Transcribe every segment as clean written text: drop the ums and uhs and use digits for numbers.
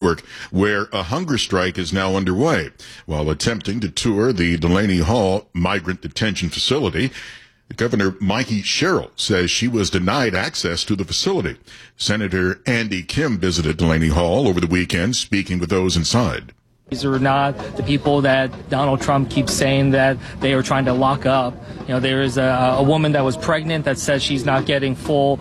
Newark, where a hunger strike is now underway. While attempting to tour the Delaney Hall Migrant Detention Facility, Governor Mikey Sherrill says she was denied access to the facility. Senator Andy Kim visited Delaney Hall over the weekend, speaking with those inside. These are not the people that Donald Trump keeps saying that they are trying to lock up. You know, there is a woman that was pregnant that says she's not getting full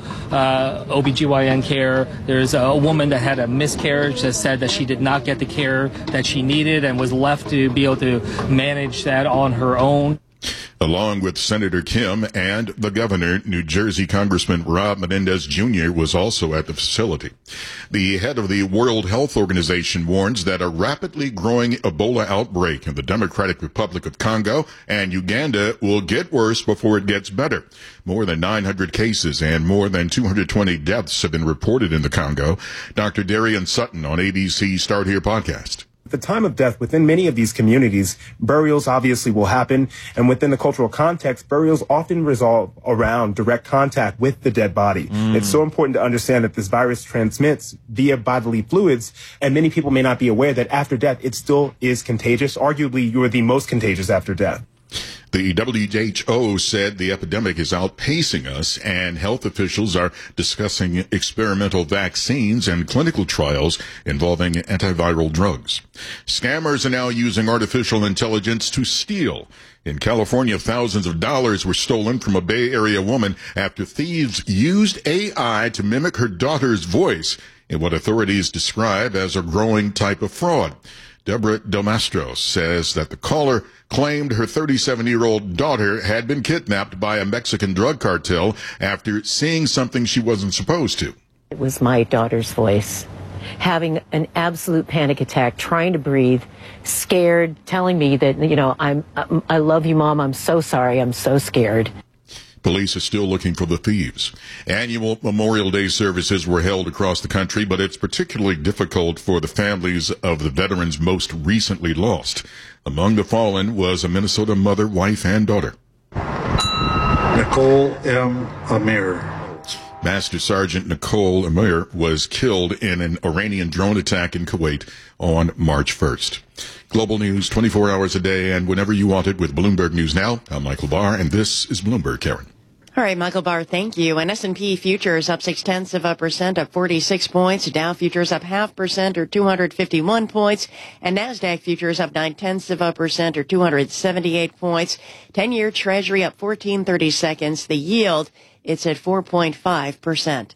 OBGYN care. There's a woman that had a miscarriage that said that she did not get the care that she needed and was left to be able to manage that on her own. Along with Senator Kim and the governor, New Jersey Congressman Rob Menendez Jr. was also at the facility. The head of the World Health Organization warns that a rapidly growing Ebola outbreak in the Democratic Republic of Congo and Uganda will get worse before it gets better. More than 900 cases and more than 220 deaths have been reported in the Congo. Dr. Darian Sutton on ABC Start Here podcast. At the time of death, within many of these communities, burials obviously will happen. And within the cultural context, burials often resolve around direct contact with the dead body. It's so important to understand that this virus transmits via bodily fluids. And many people may not be aware that after death, it still is contagious. Arguably, you're the most contagious after death. The WHO said the epidemic is outpacing us, and health officials are discussing experimental vaccines and clinical trials involving antiviral drugs. Scammers are now using artificial intelligence to steal. In California, thousands of dollars were stolen from a Bay Area woman after thieves used AI to mimic her daughter's voice in what authorities describe as a growing type of fraud. Deborah Del Mastro says that the caller claimed her 37-year-old daughter had been kidnapped by a Mexican drug cartel after seeing something she wasn't supposed to. It was my daughter's voice, having an absolute panic attack, trying to breathe, scared, telling me that, you know, I love you, Mom. I'm so sorry. I'm so scared. Police are still looking for the thieves. Annual Memorial Day services were held across the country, but it's particularly difficult for the families of the veterans most recently lost. Among the fallen was a Minnesota mother, wife, and daughter. Nicole M. Amir. Master Sergeant Nicole Amir was killed in an Iranian drone attack in Kuwait on March 1st. Global news 24 hours a day and whenever you want it with Bloomberg News Now. I'm Michael Barr, and this is Bloomberg. Karen. All right, Michael Barr, thank you. And S&P futures up 0.6%, up 46 points. Dow futures up 0.5% or 251 points. And NASDAQ futures up 0.9% or 278 points. 10-year Treasury up 14 seconds. The yield, it's at 4.5%.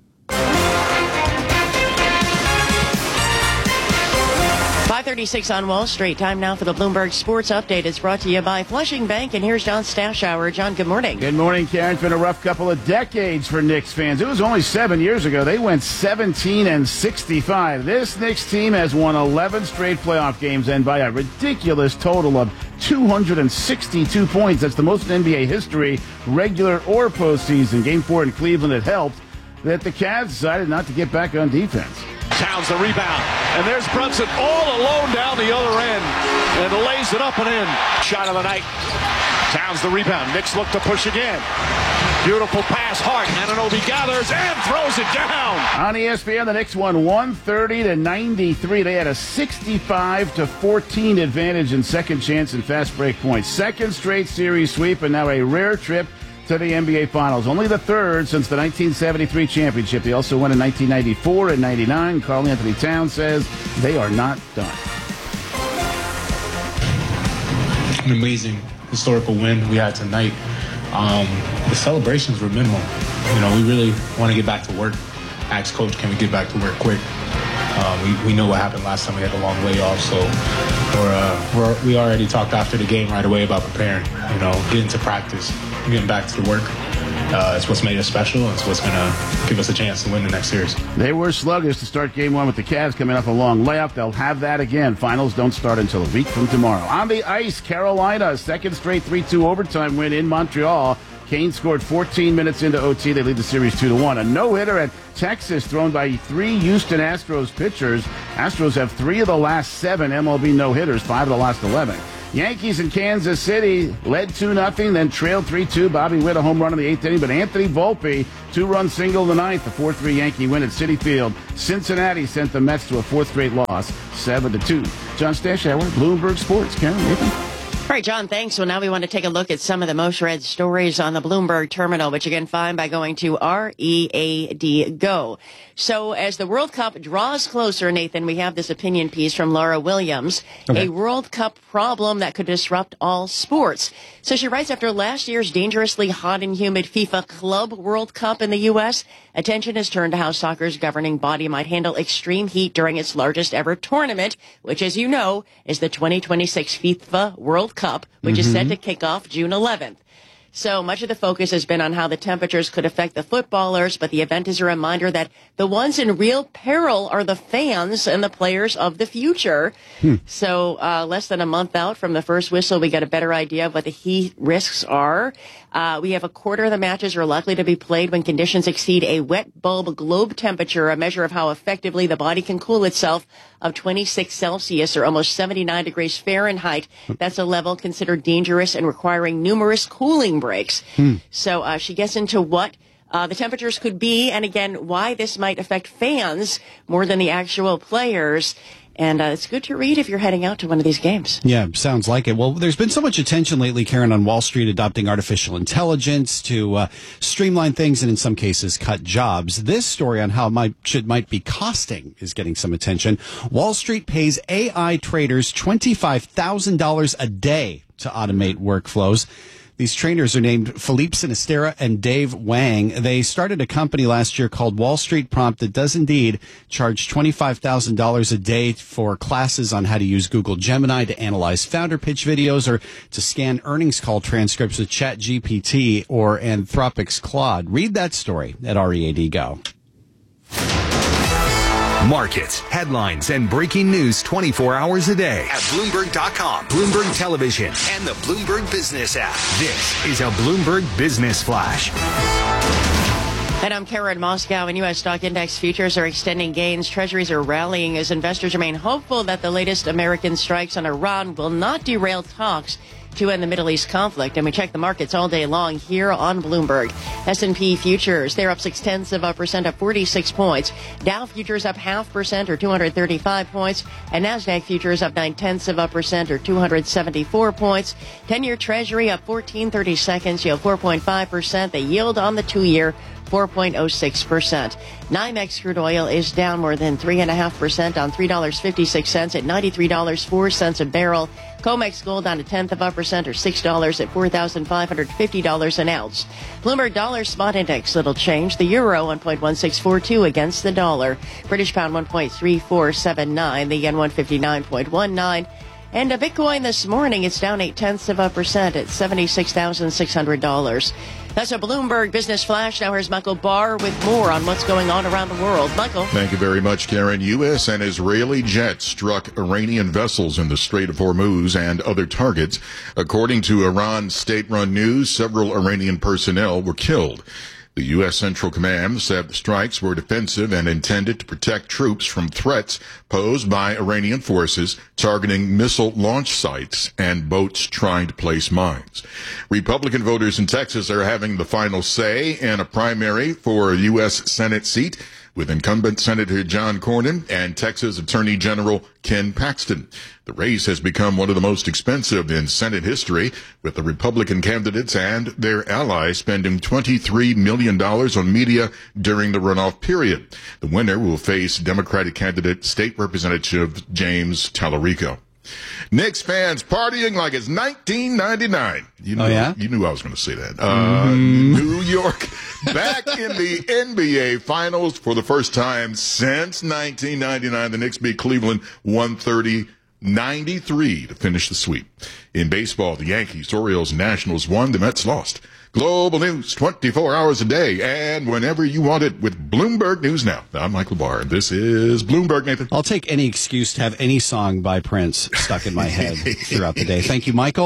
5:36 on Wall Street. Time now for the Bloomberg Sports Update. It's brought to you by Flushing Bank. And here's John Stashower. John, good morning. Good morning, Karen. It's been a rough couple of decades for Knicks fans. It was only 7 years ago. They went 17-65. This Knicks team has won 11 straight playoff games and by a ridiculous total of 262 points. That's the most in NBA history, regular or postseason. Game 4 in Cleveland, it helped that the Cavs decided not to get back on defense. Towns the rebound, and there's Brunson all alone down the other end, and lays it up and in. Shot of the night. Towns the rebound. Knicks look to push again. Beautiful pass. Hart. Anunoby gathers and throws it down. On ESPN, the Knicks won 130-93. They had a 65-14 advantage in second chance and fast break points. Second straight series sweep, and now a rare trip to the NBA Finals. Only the third since the 1973 championship. They also won in 1994 and 99. Karl Anthony Towns says they are not done. An amazing historical win we had tonight. The celebrations were minimal. You know, we really want to get back to work. Ask Coach, can we get back to work quick? We know what happened last time we had the long layoff, so we already talked after the game right away about preparing, you know, getting to practice, getting back to the work. It's what's made us special, and it's what's going to give us a chance to win the next series. They were sluggish to start game one with the Cavs coming off a long layup. They'll have that again. Finals don't start until a week from tomorrow. On the ice, Carolina, second straight 3-2 overtime win in Montreal. Kane scored 14 minutes into OT. They lead the series 2-1. A no-hitter at Texas thrown by 3 Houston Astros pitchers. Astros have 3 of the last 7 MLB no-hitters, 5 of the last 11. Yankees in Kansas City led 2-0, then trailed 3-2. Bobby Witt a home run in the 8th inning, but Anthony Volpe, 2-run single in the 9th, a 4-3 Yankee win at Citi Field. Cincinnati sent the Mets to a 4th straight loss, 7-2. John Stashauer, Bloomberg Sports. Karen, Nathan. All right, John, thanks. Well, now we want to take a look at some of the most read stories on the Bloomberg terminal, which you can find by going to READ Go. So as the World Cup draws closer, Nathan, we have this opinion piece from Laura Williams, a World Cup problem that could disrupt all sports. So she writes, after last year's dangerously hot and humid FIFA Club World Cup in the U.S., attention has turned to how soccer's governing body might handle extreme heat during its largest ever tournament, which, as you know, is the 2026 FIFA World Cup, which is set to kick off June 11th. So much of the focus has been on how the temperatures could affect the footballers, but the event is a reminder that the ones in real peril are the fans and the players of the future. So less than a month out from the first whistle, we get a better idea of what the heat risks are. We have a quarter of the matches are likely to be played when conditions exceed a wet bulb globe temperature, a measure of how effectively the body can cool itself, of 26 Celsius or almost 79 degrees Fahrenheit. That's a level considered dangerous and requiring numerous cooling breaks. So she gets into what the temperatures could be, and again, why this might affect fans more than the actual players. And it's good to read if you're heading out to one of these games. Yeah, sounds like it. Well, there's been so much attention lately, Karen, on Wall Street adopting artificial intelligence to streamline things and in some cases cut jobs. This story on how it might be costing is getting some attention. Wall Street pays AI traders $25,000 a day to automate workflows. These trainers are named Philippe Sinistera and Dave Wang. They started a company last year called Wall Street Prompt that does indeed charge $25,000 a day for classes on how to use Google Gemini to analyze founder pitch videos or to scan earnings call transcripts with ChatGPT or Anthropic's Claude. Read that story at READ Go. Markets, headlines, and breaking news 24 hours a day at Bloomberg.com, Bloomberg Television, and the Bloomberg Business app. This is a Bloomberg Business Flash. And I'm Karen Moscow, and U.S. stock index futures are extending gains. Treasuries are rallying as investors remain hopeful that the latest American strikes on Iran will not derail talks to end the Middle East conflict. And we check the markets all day long here on Bloomberg. S&P futures, they're up 0.6% up 46 points. Dow futures up 0.5% or 235 points. And NASDAQ futures up 0.9% or 274 points. 10-year Treasury up 14 seconds, yield 4.5%. The yield on the 2-year 4.06%. NYMEX crude oil is down more than 3.5% on $3.56 at $93.04 a barrel. COMEX gold down 0.1% or $6 at $4,550 an ounce. Bloomberg dollar spot index, little change. The euro 1.1642 against the dollar. British pound 1.3479. The yen 159.19. And a Bitcoin this morning, it's down 0.8% at $76,600. That's a Bloomberg Business Flash. Now here's Michael Barr with more on what's going on around the world. Michael. Thank you very much, Karen. U.S. and Israeli jets struck Iranian vessels in the Strait of Hormuz and other targets. According to Iran state-run news, several Iranian personnel were killed. The U.S. Central Command said the strikes were defensive and intended to protect troops from threats posed by Iranian forces targeting missile launch sites and boats trying to place mines. Republican voters in Texas are having the final say in a primary for a U.S. Senate seat with incumbent Senator John Cornyn and Texas Attorney General Ken Paxton. The race has become one of the most expensive in Senate history, with the Republican candidates and their allies spending $23 million on media during the runoff period. The winner will face Democratic candidate State Representative James Tallarico. Knicks fans partying like it's 1999. You knew I was going to say that. New York back in the NBA Finals for the first time since 1999. The Knicks beat Cleveland 130-93 to finish the sweep. In baseball, the Yankees, Orioles, Nationals won. The Mets lost. Global news 24 hours a day and whenever you want it with Bloomberg News Now. I'm Michael Barr. This is Bloomberg, Nathan. I'll take any excuse to have any song by Prince stuck in my head throughout the day. Thank you, Michael.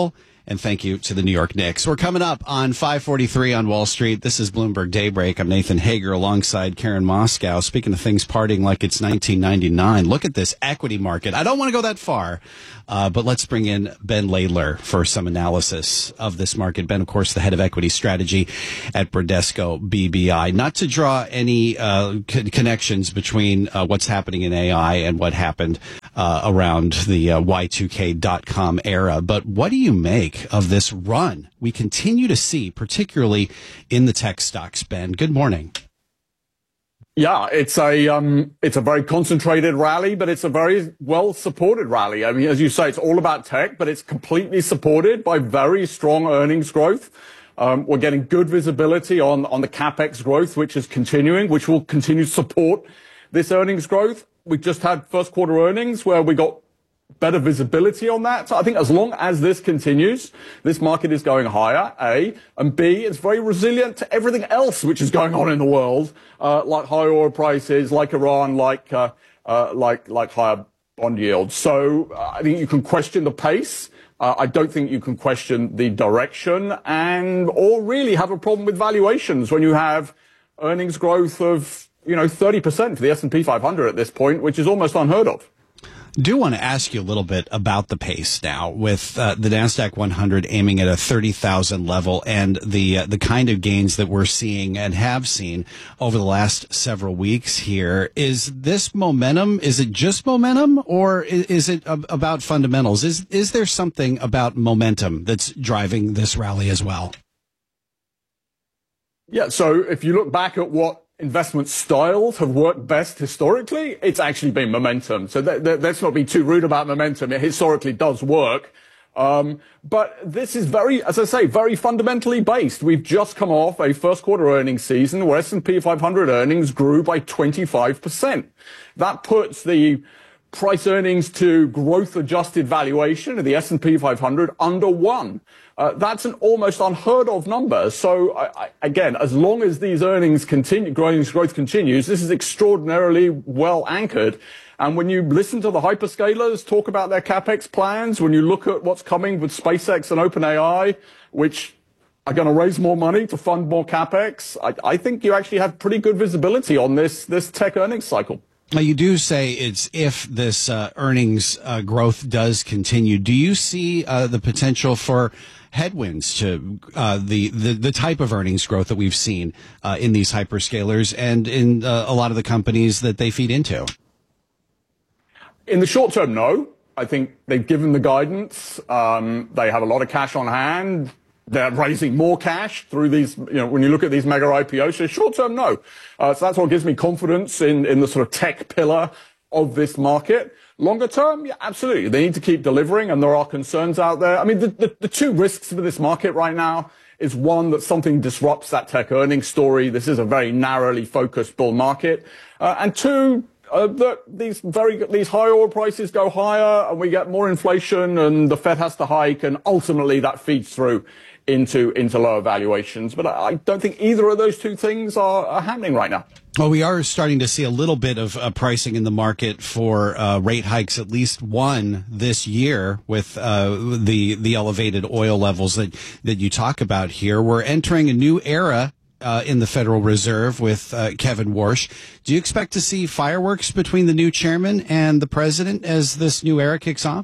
And thank you to the New York Knicks. We're coming up on 543 on Wall Street. This is Bloomberg Daybreak. I'm Nathan Hager alongside Karen Moscow. Speaking of things partying like it's 1999, look at this equity market. I don't want to go that far, but let's bring in Ben Laidler for some analysis of this market. Ben, of course, the head of equity strategy at Bradesco BBI. Not to draw any connections between what's happening in AI and what happened around the Y2K.com era, but what do you make of this run we continue to see, particularly in the tech stocks, Ben? Good morning. Yeah, it's a very concentrated rally, but it's a very well supported rally. I mean, as you say, it's all about tech, but it's completely supported by very strong earnings growth. We're getting good visibility on the CapEx growth, which is continuing, which will continue to support this earnings growth. We just had first quarter earnings where we got better visibility on that. So I think as long as this continues, this market is going higher, A, and B, it's very resilient to everything else which is going on in the world, like high oil prices, like Iran, like higher bond yields. So I think you can question the pace. I don't think you can question the direction or really have a problem with valuations when you have earnings growth of 30% for the S&P 500 at this point, which is almost unheard of. Do want to ask you a little bit about the pace now with the NASDAQ 100 aiming at a 30,000 level and the kind of gains that we're seeing and have seen over the last several weeks here. Is this momentum? Is it just momentum, or is it about fundamentals? Is there something about momentum that's driving this rally as well? Yeah, so if you look back at what investment styles have worked best historically, it's actually been momentum. So let's not be too rude about momentum. It historically does work. But this is as I say, very fundamentally based. We've just come off a first quarter earnings season where S&P 500 earnings grew by 25%. That puts the price earnings to growth adjusted valuation of the S&P 500 under 1. That's an almost unheard of number. So again, as long as these earnings continue, growth continues, this is extraordinarily well anchored. And when you listen to the hyperscalers talk about their CapEx plans, when you look at what's coming with SpaceX and OpenAI, which are going to raise more money to fund more CapEx, I think you actually have pretty good visibility on this tech earnings cycle. Now, you do say it's if this earnings growth does continue. Do you see the potential for headwinds to the type of earnings growth that we've seen in these hyperscalers and in a lot of the companies that they feed into? In the short term, no. I think they've given the guidance. They have a lot of cash on hand. They're raising more cash through these, when you look at these mega IPOs. So short term, no. So that's what gives me confidence in the sort of tech pillar of this market. Longer term, yeah, absolutely. They need to keep delivering, and there are concerns out there. I mean, the two risks for this market right now is one, that something disrupts that tech earnings story. This is a very narrowly focused bull market. And two, that these high oil prices go higher and we get more inflation and the Fed has to hike, and ultimately that feeds through into lower valuations. But I don't think either of those two things are happening right now. Well, we are starting to see a little bit of pricing in the market for rate hikes, at least one this year, with the elevated oil levels that you talk about here. We're entering a new era in the Federal Reserve with Kevin Warsh. Do you expect to see fireworks between the new chairman and the president as this new era kicks off?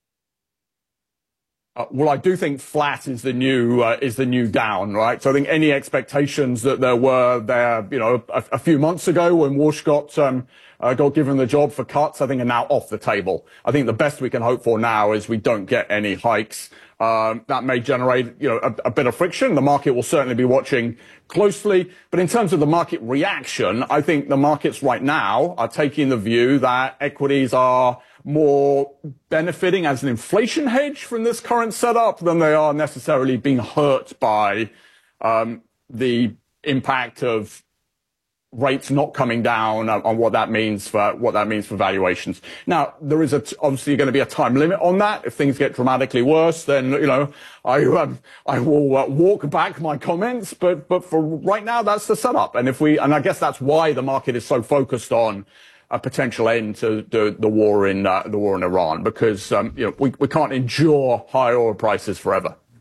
Well, I do think flat is the new down, right? So I think any expectations that there were there, a few months ago when Warsh got given the job for cuts, I think are now off the table. I think the best we can hope for now is we don't get any hikes. That may generate, a bit of friction. The market will certainly be watching closely. But in terms of the market reaction, I think the markets right now are taking the view that equities are more benefiting as an inflation hedge from this current setup than they are necessarily being hurt by the impact of rates not coming down on what that means for valuations. Now, there is obviously going to be a time limit on that. If things get dramatically worse, then I will walk back my comments. But for right now, that's the setup. And I guess that's why the market is so focused on a potential end to the war in Iran, because we can't endure high oil prices forever.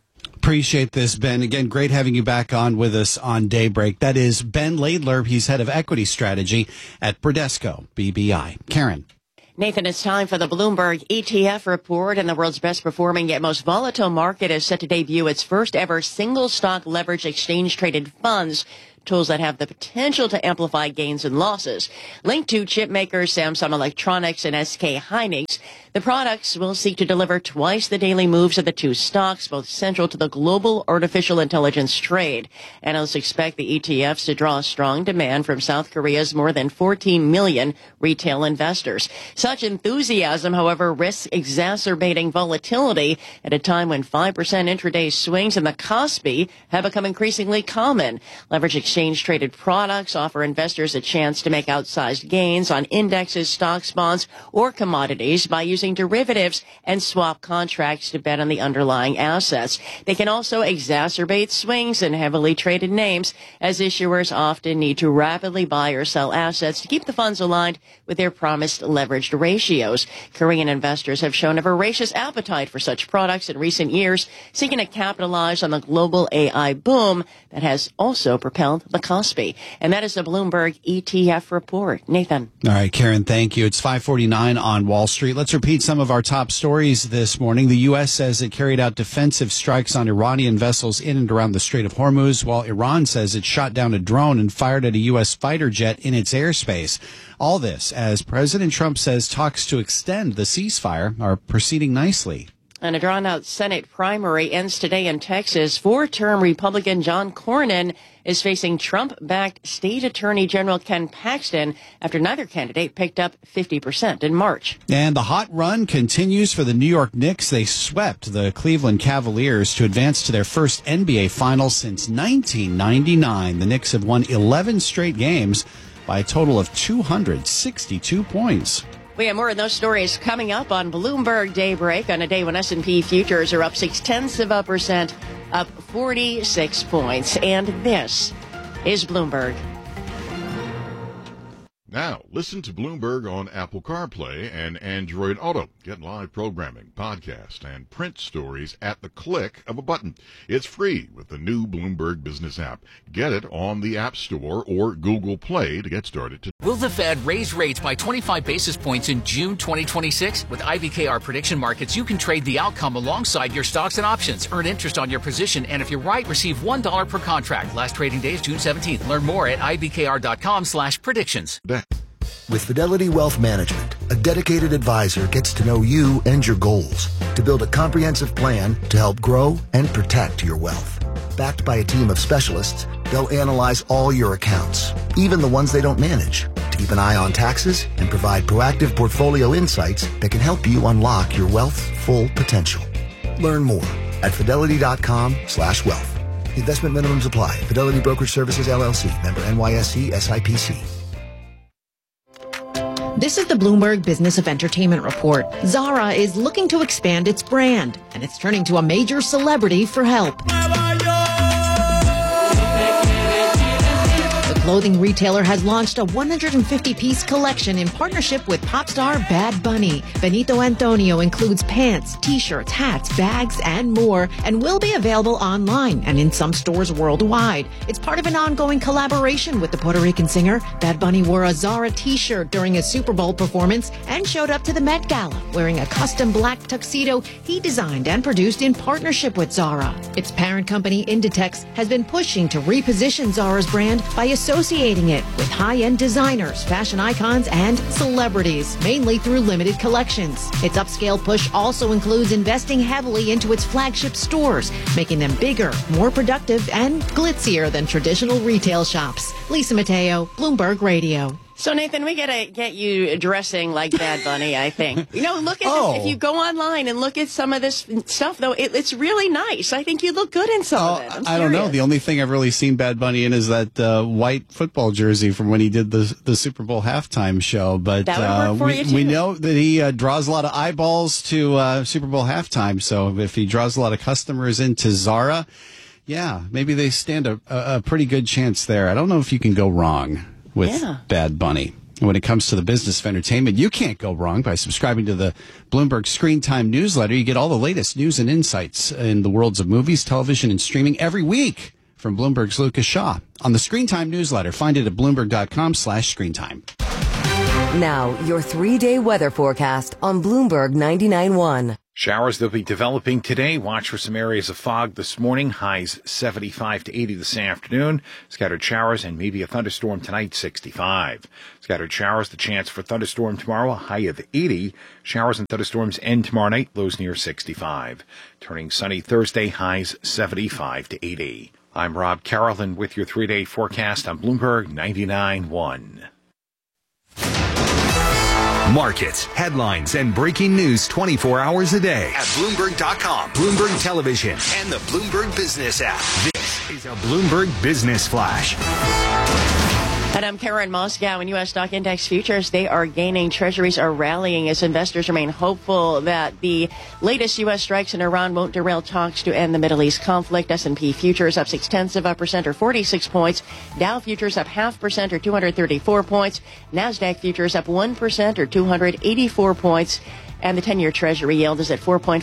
Appreciate this, Ben. Again, great having you back on with us on Daybreak. That is Ben Laidler. He's head of equity strategy at Bradesco BBI. Karen. Nathan, it's time for the Bloomberg ETF report, and the world's best performing yet most volatile market is set to debut its first ever single stock leverage exchange traded funds, tools that have the potential to amplify gains and losses. Linked to chip makers Samsung Electronics and SK Hynix, the products will seek to deliver twice the daily moves of the two stocks, both central to the global artificial intelligence trade. Analysts expect the ETFs to draw strong demand from South Korea's more than 14 million retail investors. Such enthusiasm, however, risks exacerbating volatility at a time when 5% intraday swings in the Kospi have become increasingly common. Leverage exchange-traded products offer investors a chance to make outsized gains on indexes, stocks, bonds, or commodities by using derivatives and swap contracts to bet on the underlying assets. They can also exacerbate swings in heavily traded names, as issuers often need to rapidly buy or sell assets to keep the funds aligned with their promised leveraged ratios. Korean investors have shown a voracious appetite for such products in recent years, seeking to capitalize on the global AI boom that has also propelled the Kospi. And that is the Bloomberg ETF report. Nathan. All right, Karen, thank you. It's 5:49 on Wall Street. Let's repeat some of our top stories this morning. The U.S. says it carried out defensive strikes on Iranian vessels in and around the Strait of Hormuz, while Iran says it shot down a drone and fired at a U.S. fighter jet in its airspace. All this as President Trump says talks to extend the ceasefire are proceeding nicely. And a drawn-out Senate primary ends today in Texas. Four-term Republican John Cornyn is facing Trump-backed State Attorney General Ken Paxton after neither candidate picked up 50% in March. And the hot run continues for the New York Knicks. They swept the Cleveland Cavaliers to advance to their first NBA Finals since 1999. The Knicks have won 11 straight games by a total of 262 points. We have more of those stories coming up on Bloomberg Daybreak on a day when S&P futures are up 0.6%, up 46 points. And this is Bloomberg. Now, listen to Bloomberg on Apple CarPlay and Android Auto. Get live programming, podcast, and print stories at the click of a button. It's free with the new Bloomberg Business app. Get it on the App Store or Google Play to get started today. Will the Fed raise rates by 25 basis points in June 2026? With IBKR prediction markets, you can trade the outcome alongside your stocks and options. Earn interest on your position, and if you're right, receive $1 per contract. Last trading day is June 17th. Learn more at ibkr.com/predictions. With Fidelity Wealth Management, a dedicated advisor gets to know you and your goals to build a comprehensive plan to help grow and protect your wealth. Backed by a team of specialists, they'll analyze all your accounts, even the ones they don't manage, to keep an eye on taxes and provide proactive portfolio insights that can help you unlock your wealth's full potential. Learn more at fidelity.com/wealth. Investment minimums apply. Fidelity Brokerage Services, LLC. Member NYSE SIPC. This is the Bloomberg Business of Entertainment report. Zara is looking to expand its brand, and it's turning to a major celebrity for help. The clothing retailer has launched a 150-piece collection in partnership with pop star Bad Bunny. Benito Antonio includes pants, t-shirts, hats, bags, and more, and will be available online and in some stores worldwide. It's part of an ongoing collaboration with the Puerto Rican singer. Bad Bunny wore a Zara t-shirt during his Super Bowl performance and showed up to the Met Gala wearing a custom black tuxedo he designed and produced in partnership with Zara. Its parent company, Inditex, has been pushing to reposition Zara's brand by associating it with high-end designers, fashion icons, and celebrities, mainly through limited collections. Its upscale push also includes investing heavily into its flagship stores, making them bigger, more productive, and glitzier than traditional retail shops. Lisa Mateo, Bloomberg Radio. So, Nathan, we got to get you dressing like Bad Bunny, I think. You know, look at this. If you go online and look at some of this stuff, though, it's really nice. I think you look good in some of it. I don't know. The only thing I've really seen Bad Bunny in is that white football jersey from when he did the Super Bowl halftime show. But we know that he draws a lot of eyeballs to Super Bowl halftime. So if he draws a lot of customers into Zara, yeah, maybe they stand a pretty good chance there. I don't know if you can go wrong with Bad Bunny. And when it comes to the business of entertainment, you can't go wrong by subscribing to the Bloomberg Screen Time newsletter. You get all the latest news and insights in the worlds of movies, television, and streaming every week from Bloomberg's Lucas Shaw on the Screen Time newsletter. Find it at Bloomberg.com/screentime. Now, your 3-day weather forecast on Bloomberg 99.1. Showers they'll be developing today. Watch for some areas of fog this morning. Highs 75 to 80 this afternoon. Scattered showers and maybe a thunderstorm tonight, 65. Scattered showers, the chance for thunderstorm tomorrow, a high of 80. Showers and thunderstorms end tomorrow night, lows near 65. Turning sunny Thursday, highs 75 to 80. I'm Rob Carrollton with your 3-day forecast on Bloomberg 99.1. Markets, headlines, and breaking news 24 hours a day at Bloomberg.com, Bloomberg Television, and the Bloomberg Business app. This is a Bloomberg Business Flash. And I'm Karen Moscow. In U.S. stock index futures, they are gaining. Treasuries are rallying as investors remain hopeful that the latest U.S. strikes in Iran won't derail talks to end the Middle East conflict. S&P futures up 0.6% or 46 points. Dow futures up 0.5% or 234 points. NASDAQ futures up 1% or 284 points. And the 10-year Treasury yield is at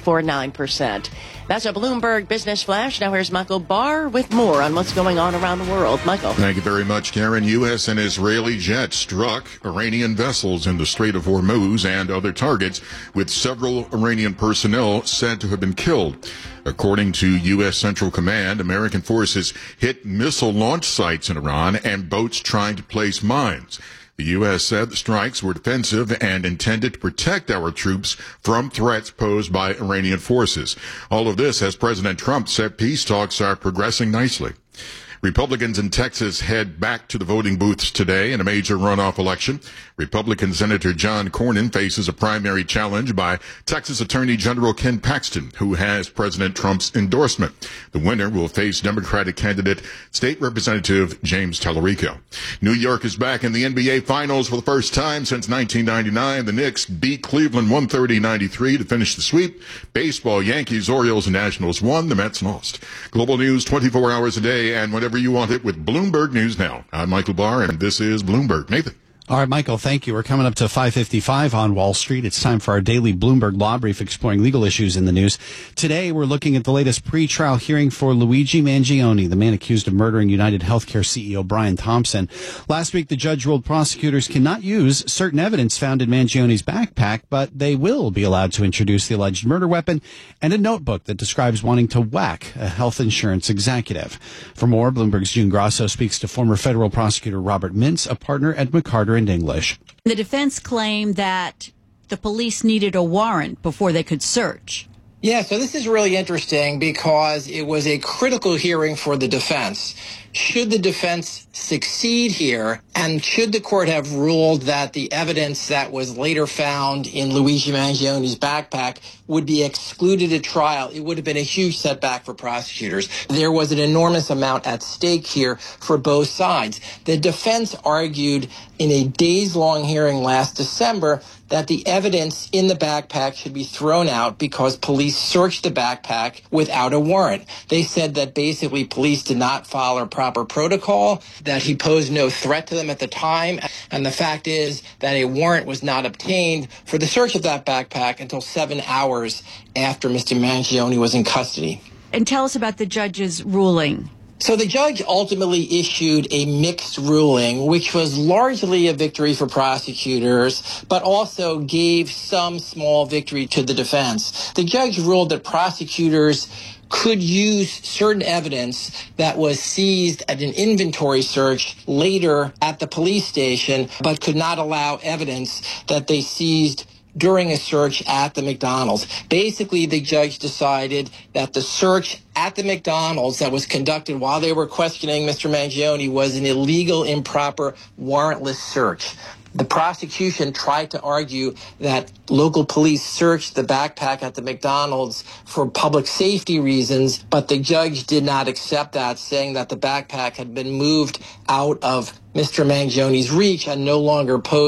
4.49%. That's a Bloomberg Business Flash. Now here's Michael Barr with more on what's going on around the world. Michael. Thank you very much, Karen. U.S. and Israeli jets struck Iranian vessels in the Strait of Hormuz and other targets, with several Iranian personnel said to have been killed. According to U.S. Central Command, American forces hit missile launch sites in Iran and boats trying to place mines. The U.S. said the strikes were defensive and intended to protect our troops from threats posed by Iranian forces. All of this as President Trump said peace talks are progressing nicely. Republicans in Texas head back to the voting booths today in a major runoff election. Republican Senator John Cornyn faces a primary challenge by Texas Attorney General Ken Paxton, who has President Trump's endorsement. The winner will face Democratic candidate State Representative James Tallarico. New York is back in the NBA Finals for the first time since 1999. The Knicks beat Cleveland 130-93 to finish the sweep. Baseball, Yankees, Orioles, and Nationals won. The Mets lost. Global news 24 hours a day and whenever you want it with Bloomberg News Now. I'm Michael Barr, and this is Bloomberg. Nathan. All right, Michael, thank you. We're coming up to 5:55 on Wall Street. It's time for our daily Bloomberg Law Brief exploring legal issues in the news. Today, we're looking at the latest pretrial hearing for Luigi Mangione, the man accused of murdering United Healthcare CEO Brian Thompson. Last week, the judge ruled prosecutors cannot use certain evidence found in Mangione's backpack, but they will be allowed to introduce the alleged murder weapon and a notebook that describes wanting to whack a health insurance executive. For more, Bloomberg's June Grasso speaks to former federal prosecutor Robert Mintz, a partner at McCarter and English. The defense claimed that the police needed a warrant before they could search. Yeah, so this is really interesting because it was a critical hearing for the defense. Should the defense succeed here, and should the court have ruled that the evidence that was later found in Luigi Mangione's backpack would be excluded at trial, it would have been a huge setback for prosecutors. There was an enormous amount at stake here for both sides. The defense argued in a days-long hearing last December that the evidence in the backpack should be thrown out because police searched the backpack without a warrant. They said that basically police did not follow proper protocol, that he posed no threat to them at the time, and the fact is that a warrant was not obtained for the search of that backpack until 7 hours after Mr. Mangione was in custody. And tell us about the judge's ruling. So the judge ultimately issued a mixed ruling, which was largely a victory for prosecutors, but also gave some small victory to the defense. The judge ruled that prosecutors could use certain evidence that was seized at an inventory search later at the police station, but could not allow evidence that they seized during a search at the McDonald's. Basically, the judge decided that the search at the McDonald's that was conducted while they were questioning Mr. Mangione was an illegal, improper, warrantless search. The prosecution tried to argue that local police searched the backpack at the McDonald's for public safety reasons, but the judge did not accept that, saying that the backpack had been moved out of Mr. Mangione's reach and no longer posed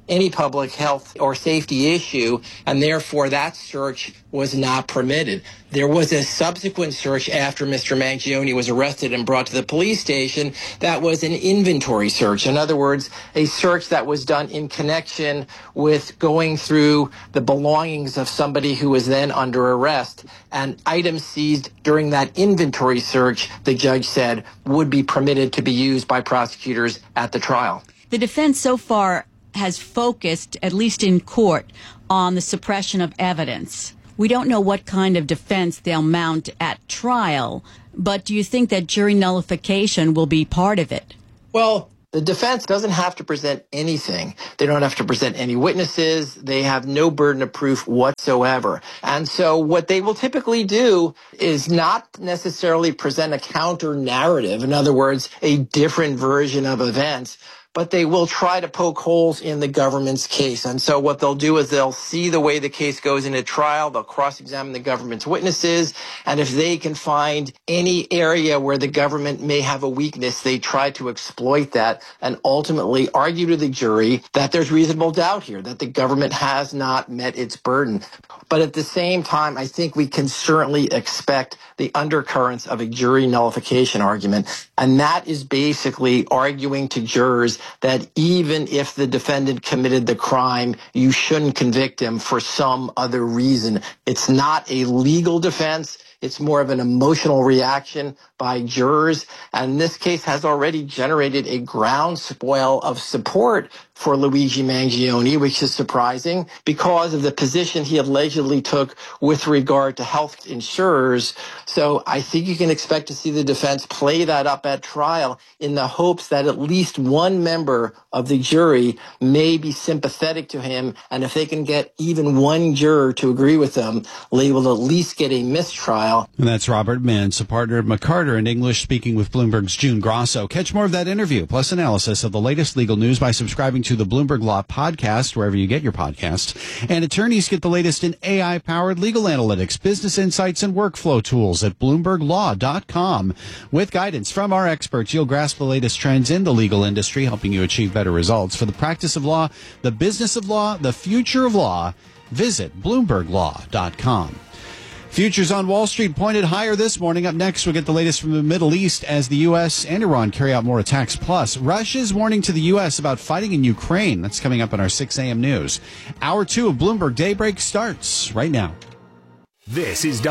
any public health or safety issue, and therefore that search was not permitted. There was a subsequent search after Mr. Mangione was arrested and brought to the police station that was an inventory search. In other words, a search that was done in connection with going through the belongings of somebody who was then under arrest, and items seized during that inventory search, the judge said, would be permitted to be used by prosecutors at the trial. The defense so far has focused, at least in court, on the suppression of evidence. We don't know what kind of defense they'll mount at trial, but do you think that jury nullification will be part of it? Well, the defense doesn't have to present anything. They don't have to present any witnesses. They have no burden of proof whatsoever. And so what they will typically do is not necessarily present a counter narrative. In other words, a different version of events, but they will try to poke holes in the government's case. And so what they'll do is they'll see the way the case goes into trial, they'll cross-examine the government's witnesses, and if they can find any area where the government may have a weakness, they try to exploit that and ultimately argue to the jury that there's reasonable doubt here, that the government has not met its burden. But at the same time, I think we can certainly expect the undercurrents of a jury nullification argument, and that is basically arguing to jurors that even if the defendant committed the crime, you shouldn't convict him for some other reason. It's not a legal defense. It's more of an emotional reaction by jurors. And this case has already generated a groundswell of support for Luigi Mangione, which is surprising because of the position he allegedly took with regard to health insurers. So I think you can expect to see the defense play that up at trial in the hopes that at least one member of the jury may be sympathetic to him. And if they can get even one juror to agree with them, they will at least get a mistrial. And that's Robert Mintz, a partner of McCarter in English, speaking with Bloomberg's June Grosso. Catch more of that interview, plus analysis of the latest legal news by subscribing to the Bloomberg Law Podcast, wherever you get your podcasts. And attorneys get the latest in AI-powered legal analytics, business insights, and workflow tools at BloombergLaw.com. With guidance from our experts, you'll grasp the latest trends in the legal industry, helping you achieve better results. For the practice of law, the business of law, the future of law, visit BloombergLaw.com. Futures on Wall Street pointed higher this morning. Up next, we'll get the latest from the Middle East as the U.S. and Iran carry out more attacks. Plus, Russia's warning to the U.S. about fighting in Ukraine. That's coming up in our 6 a.m. news. Hour 2 of Bloomberg Daybreak starts right now. This is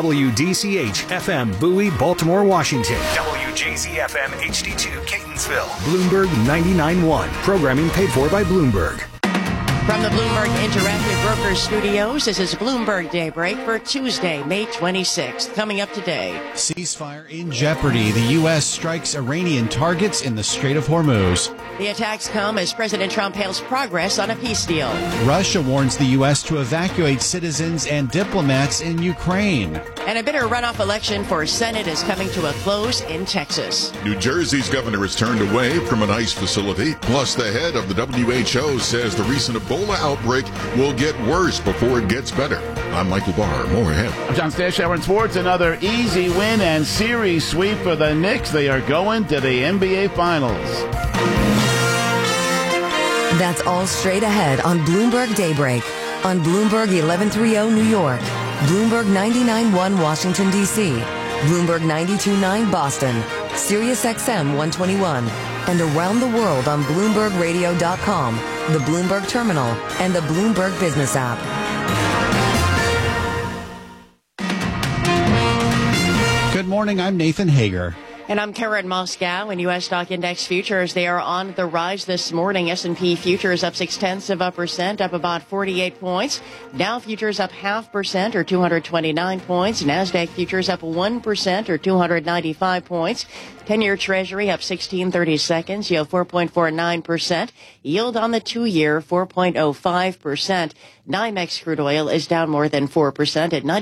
WDCH-FM Bowie, Baltimore, Washington. WJZ-FM HD2 Catonsville. Bloomberg 99.1. Programming paid for by Bloomberg. From the Bloomberg Interactive Brokers Studios, this is Bloomberg Daybreak for Tuesday, May 26th. Coming up today. Ceasefire in jeopardy. The U.S. strikes Iranian targets in the Strait of Hormuz. The attacks come as President Trump hails progress on a peace deal. Russia warns the U.S. to evacuate citizens and diplomats in Ukraine. And a bitter runoff election for Senate is coming to a close in Texas. New Jersey's governor has turned away from an ICE facility. Plus, the head of the WHO says the recent Ebola outbreak will get worse before it gets better. I'm Michael Barr. More ahead. I'm John Stashower in sports. Another easy win and series sweep for the Knicks. They are going to the NBA Finals. That's all straight ahead on Bloomberg Daybreak. On Bloomberg 1130 New York, Bloomberg 99.1 Washington, D.C., Bloomberg 92.9 Boston, Sirius XM 121, and around the world on BloombergRadio.com, the Bloomberg Terminal, and the Bloomberg Business app. Good morning, I'm Nathan Hager. And I'm Karen Moscow. In U.S. stock index futures, they are on the rise this morning. S&P futures up 0.6%, up about 48 points. Dow futures up 0.5% or 229 points. NASDAQ futures up 1% or 295 points. 10-year Treasury up 16/30 seconds, yield 4.49%. Yield on the 2-year 4.05%. NYMEX crude oil is down more than 4% at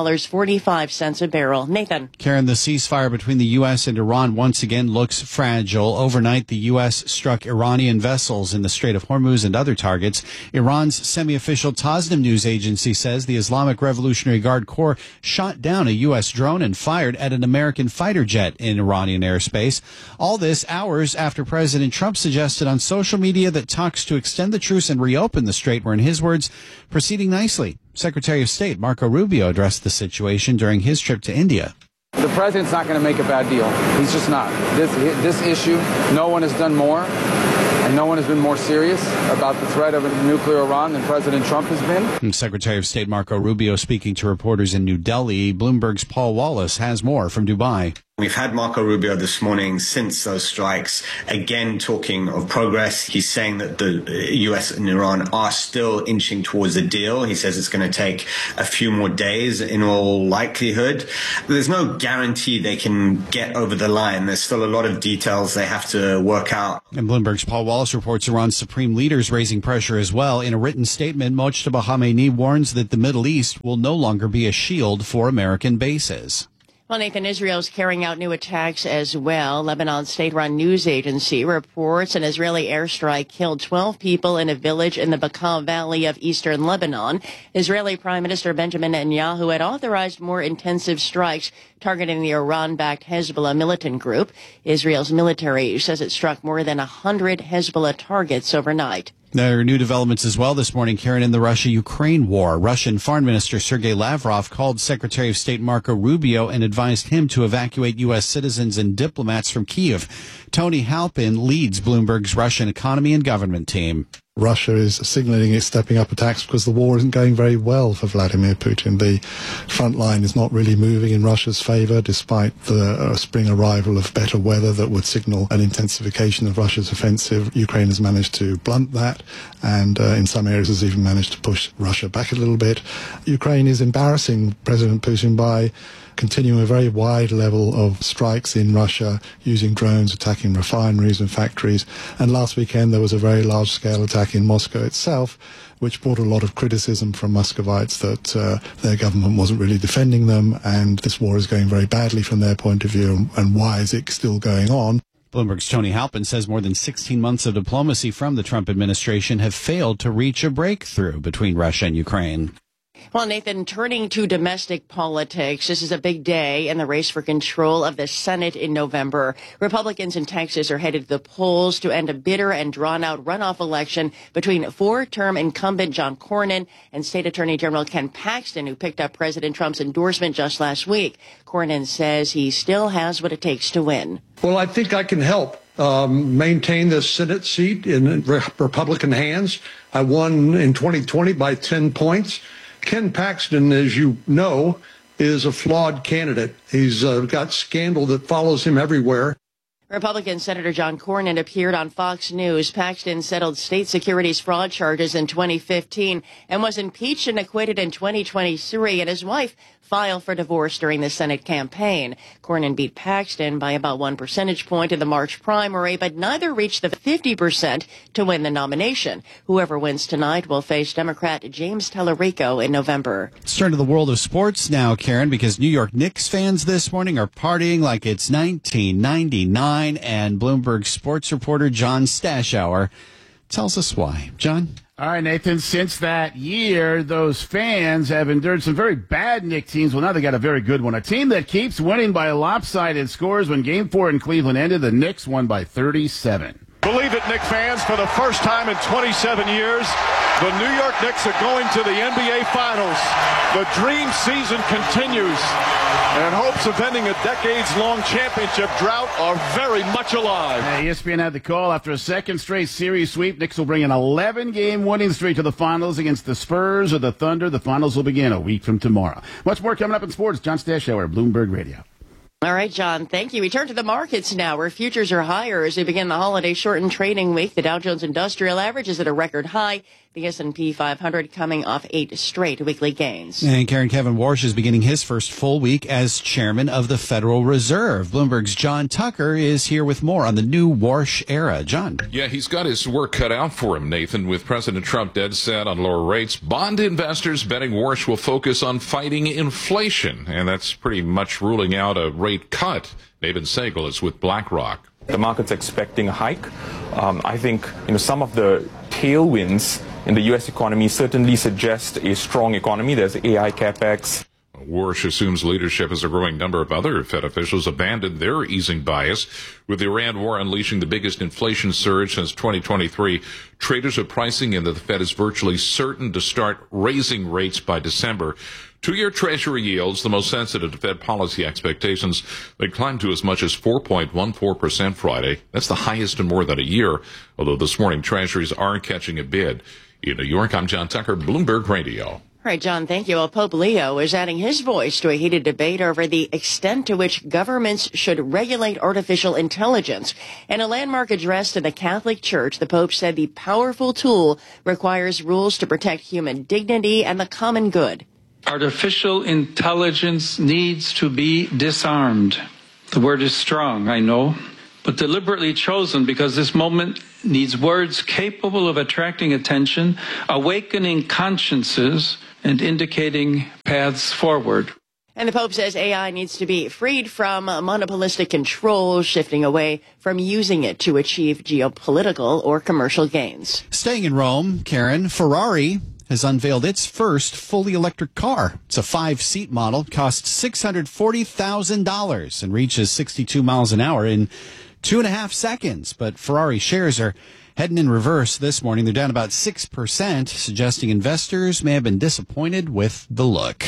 $92.45 a barrel. Nathan. Karen, the ceasefire between the U.S. and Iran once again looks fragile. Overnight, the U.S. struck Iranian vessels in the Strait of Hormuz and other targets. Iran's semi-official Tasnim news agency says the Islamic Revolutionary Guard Corps shot down a U.S. drone and fired at an American fighter jet in Iranian airspace. All this hours after President Trump suggested on social media that talks to extend the truce and reopen the strait were, in his words, proceeding nicely. Secretary of State Marco Rubio addressed the situation during his trip to India. The president's not going to make a bad deal. He's just not. This issue, no one has done more, and no one has been more serious about the threat of a nuclear Iran than President Trump has been. And Secretary of State Marco Rubio speaking to reporters in New Delhi. Bloomberg's Paul Wallace has more from Dubai. We've had Marco Rubio this morning since those strikes, again talking of progress. He's saying that the U.S. and Iran are still inching towards a deal. He says it's going to take a few more days in all likelihood. There's no guarantee they can get over the line. There's still a lot of details they have to work out. And Bloomberg's Paul Wallace reports Iran's supreme leaders raising pressure as well. In a written statement, Mojtaba Khamenei warns that the Middle East will no longer be a shield for American bases. Well, Nathan, Israel's carrying out new attacks as well. Lebanon's state-run news agency reports an Israeli airstrike killed 12 people in a village in the Bekaa Valley of eastern Lebanon. Israeli Prime Minister Benjamin Netanyahu had authorized more intensive strikes targeting the Iran-backed Hezbollah militant group. Israel's military says it struck more than 100 Hezbollah targets overnight. There are new developments as well this morning, Karen, in the Russia-Ukraine war. Russian Foreign Minister Sergei Lavrov called Secretary of State Marco Rubio and advised him to evacuate U.S. citizens and diplomats from Kyiv. Tony Halpin leads Bloomberg's Russian economy and government team. Russia is signaling it's stepping up attacks because the war isn't going very well for Vladimir Putin. The front line is not really moving in Russia's favor, despite the spring arrival of better weather that would signal an intensification of Russia's offensive. Ukraine has managed to blunt that, and in some areas has even managed to push Russia back a little bit. Ukraine is embarrassing President Putin by continuing a very wide level of strikes in Russia, using drones, attacking refineries and factories. And last weekend there was a very large-scale attack in Moscow itself, which brought a lot of criticism from Muscovites that their government wasn't really defending them, and this war is going very badly from their point of view, and why is it still going on? Bloomberg's Tony Halpin says more than 16 months of diplomacy from the Trump administration have failed to reach a breakthrough between Russia and Ukraine. Well, Nathan, turning to domestic politics, this is a big day in the race for control of the Senate in November. Republicans in Texas are headed to the polls to end a bitter and drawn-out runoff election between four-term incumbent John Cornyn and State Attorney General Ken Paxton, who picked up President Trump's endorsement just last week. Cornyn says he still has what it takes to win. Well, I think I can help maintain the Senate seat in Republican hands. I won in 2020 by 10 points. Ken Paxton, as you know, is a flawed candidate. He's got scandal that follows him everywhere. Republican Senator John Cornyn appeared on Fox News. Paxton settled state securities fraud charges in 2015 and was impeached and acquitted in 2023, and his wife filed for divorce during the Senate campaign. Cornyn beat Paxton by about 1 percentage point in the March primary, but neither reached the 50% to win the nomination. Whoever wins tonight will face Democrat James Tallarico in November. Let's turn to the world of sports now, Karen, because New York Knicks fans this morning are partying like it's 1999, and Bloomberg sports reporter John Stashower tells us why. John? All right, Nathan, since that year, those fans have endured some very bad Knicks teams. Well, now they got a very good one. A team that keeps winning by lopsided scores. When Game 4 in Cleveland ended, the Knicks won by 37. Believe it, Knicks fans, for the first time in 27 years, the New York Knicks are going to the NBA Finals. The dream season continues, and hopes of ending a decades-long championship drought are very much alive. ESPN had the call after a second straight series sweep. Knicks will bring an 11-game winning streak to the finals against the Spurs or the Thunder. The finals will begin a week from tomorrow. Much more coming up in sports. John Stashower, Bloomberg Radio. All right, John, thank you. We turn to the markets now, where futures are higher as we begin the holiday shortened trading week. The Dow Jones Industrial Average is at a record high, The S&P 500 coming off 8 straight weekly gains. And Kevin Warsh is beginning his first full week as chairman of the Federal Reserve. Bloomberg's John Tucker is here with more on the new Warsh era. John. Yeah, he's got his work cut out for him, Nathan, with President Trump dead set on lower rates. Bond investors betting Warsh will focus on fighting inflation, and that's pretty much ruling out a rate cut. Navin Sagal is with BlackRock. The market's expecting a hike. I think some of the tailwinds in the U.S. economy certainly suggest a strong economy. There's AI capex. Warsh assumes leadership as a growing number of other Fed officials abandoned their easing bias. With the Iran war unleashing the biggest inflation surge since 2023, traders are pricing in that the Fed is virtually certain to start raising rates by December. 2-year Treasury yields, the most sensitive to Fed policy expectations, they climbed to as much as 4.14% Friday. That's the highest in more than a year, although this morning Treasuries are catching a bid. In New York, I'm John Tucker, Bloomberg Radio. All right, John, thank you. Well, Pope Leo is adding his voice to a heated debate over the extent to which governments should regulate artificial intelligence. In a landmark address to the Catholic Church, the Pope said the powerful tool requires rules to protect human dignity and the common good. Artificial intelligence needs to be disarmed. The word is strong, I know, but deliberately chosen because this moment needs words capable of attracting attention, awakening consciences, and indicating paths forward. And the Pope says AI needs to be freed from monopolistic control, shifting away from using it to achieve geopolitical or commercial gains. Staying in Rome, Karen, Ferrari has unveiled its first fully electric car. It's a 5-seat model, costs $640,000 and reaches 62 miles an hour in 2.5 seconds. But Ferrari shares are heading in reverse this morning. They're down about 6%, suggesting investors may have been disappointed with the look.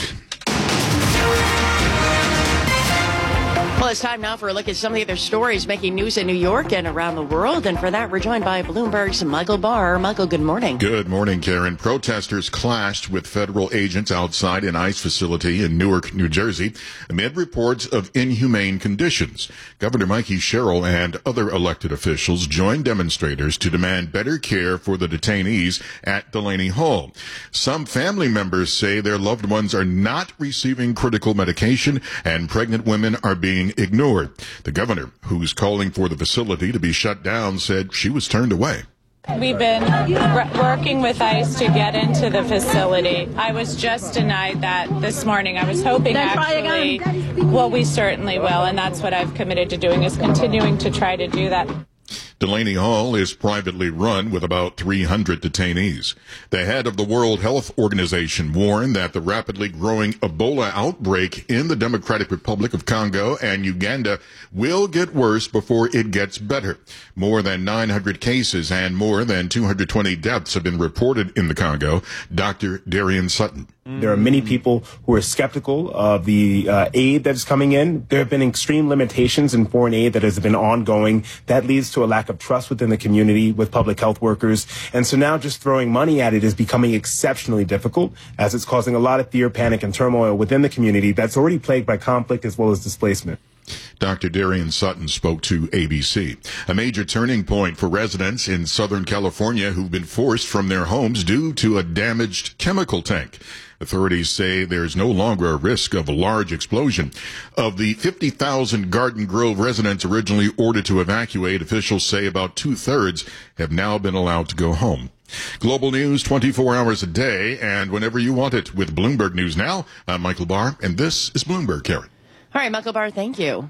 Well, it's time now for a look at some of the other stories making news in New York and around the world. And for that, we're joined by Bloomberg's Michael Barr. Michael, good morning. Good morning, Karen. Protesters clashed with federal agents outside an ICE facility in Newark, New Jersey, amid reports of inhumane conditions. Governor Mikey Sherrill and other elected officials joined demonstrators to demand better care for the detainees at Delaney Hall. Some family members say their loved ones are not receiving critical medication and pregnant women are being ignored. The governor, who's calling for the facility to be shut down, said she was turned away. We've been working with ICE to get into the facility. I was just denied that this morning. I was hoping actually, well, we certainly will, and that's what I've committed to doing, is continuing to try to do that. Delaney Hall is privately run with about 300 detainees. The head of the World Health Organization warned that the rapidly growing Ebola outbreak in the Democratic Republic of Congo and Uganda will get worse before it gets better. More than 900 cases and more than 220 deaths have been reported in the Congo. Dr. Darian Sutton. There are many people who are skeptical of the aid that is coming in. There have been extreme limitations in foreign aid that has been ongoing. That leads to a lack of trust within the community with public health workers. And so now just throwing money at it is becoming exceptionally difficult, as it's causing a lot of fear, panic, and turmoil within the community that's already plagued by conflict as well as displacement. Dr. Darian Sutton spoke to ABC. A major turning point for residents in Southern California who've been forced from their homes due to a damaged chemical tank. Authorities say there's no longer a risk of a large explosion. Of the 50,000 Garden Grove residents originally ordered to evacuate, officials say about 2/3 have now been allowed to go home. Global news 24 hours a day and whenever you want it with Bloomberg News Now. I'm Michael Barr, and this is Bloomberg, Karen. All right, Michael Barr, thank you.